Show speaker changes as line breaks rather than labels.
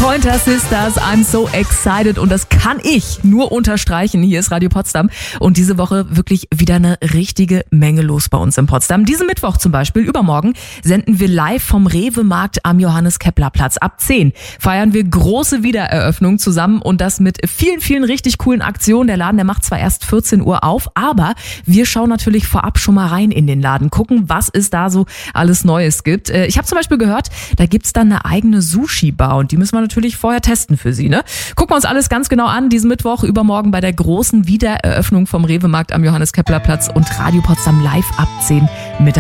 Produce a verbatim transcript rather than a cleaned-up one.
Pointer Sisters, I'm so excited und das kann ich nur unterstreichen. Hier ist Radio Potsdam und diese Woche wirklich wieder eine richtige Menge los bei uns in Potsdam. Diesen Mittwoch zum Beispiel, übermorgen, senden wir live vom Rewe-Markt am Johannes-Kepler-Platz. Ab zehn feiern wir große Wiedereröffnung zusammen und das mit vielen, vielen richtig coolen Aktionen. Der Laden, der macht zwar erst vierzehn Uhr auf, aber wir schauen natürlich vorab schon mal rein in den Laden, gucken, was es da so alles Neues gibt. Ich habe zum Beispiel gehört, da gibt's dann eine eigene Sushi-Bar und die müssen wir natürlich vorher testen für Sie. Ne? Gucken wir uns alles ganz genau an, diesen Mittwoch, übermorgen bei der großen Wiedereröffnung vom Rewe-Markt am Johannes-Kepler-Platz und Radio Potsdam live ab zehn mit